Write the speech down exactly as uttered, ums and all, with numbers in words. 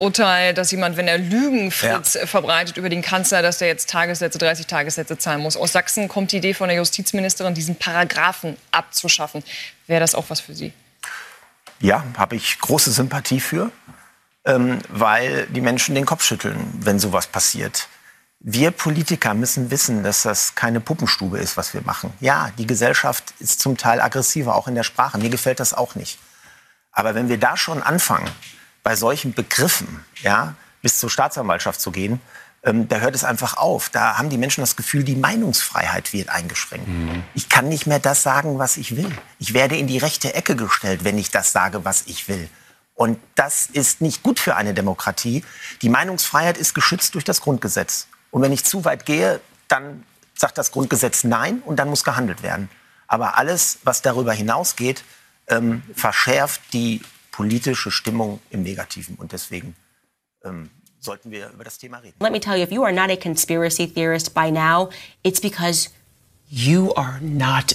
Urteil, dass jemand, wenn er Lügenfritz Ja. verbreitet über den Kanzler, dass der jetzt Tagessätze, dreißig Tagessätze zahlen muss. Aus Sachsen kommt die Idee von der Justizministerin, diesen Paragraphen abzuschaffen. Wäre das auch was für Sie? Ja, habe ich große Sympathie für, ähm, weil die Menschen den Kopf schütteln, wenn sowas passiert. Wir Politiker müssen wissen, dass das keine Puppenstube ist, was wir machen. Ja, die Gesellschaft ist zum Teil aggressiver, auch in der Sprache. Mir gefällt das auch nicht. Aber wenn wir da schon anfangen, bei solchen Begriffen, ja, bis zur Staatsanwaltschaft zu gehen, ähm, da hört es einfach auf. Da haben die Menschen das Gefühl, die Meinungsfreiheit wird eingeschränkt. Mhm. Ich kann nicht mehr das sagen, was ich will. Ich werde in die rechte Ecke gestellt, wenn ich das sage, was ich will. Und das ist nicht gut für eine Demokratie. Die Meinungsfreiheit ist geschützt durch das Grundgesetz. Und wenn ich zu weit gehe, dann sagt das Grundgesetz Nein und dann muss gehandelt werden. Aber alles, was darüber hinausgeht, ähm, verschärft die politische Stimmung im Negativen. Und deswegen ähm, sollten wir über das Thema reden. Let me tell you, if you are not a conspiracy theorist by now, it's because you are not